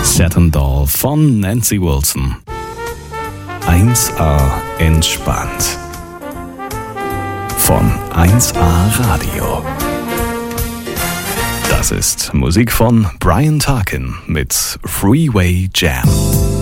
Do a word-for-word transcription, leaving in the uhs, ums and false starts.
Saturn Doll von Nancy Wilson. eins A entspannt. Von eins A Radio. Das ist Musik von Brian Tarkin mit Freeway Jam.